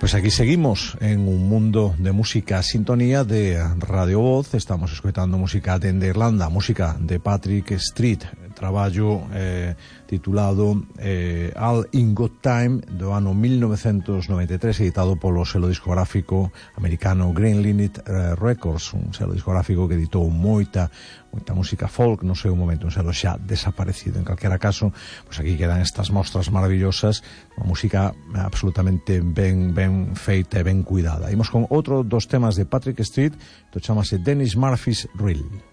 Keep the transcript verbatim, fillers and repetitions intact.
Pues aquí seguimos en un mundo de música sintonía de Radio Voz. Estamos escoitando música dende Irlanda, música de Patrick Street, traballo eh, titulado eh, All in Good Time do ano mil novecentos noventa e tres, editado polo selo discográfico americano Green Linnet eh, Records, un selo discográfico que editou moita moita música folk no seu momento, un selo xa desaparecido. En calquera caso, pues aquí quedan estas mostras maravillosas, unha música absolutamente ben ben feita e ben cuidada. Imos con outro dos temas de Patrick Street, que chamase Dennis Murphy's Reel.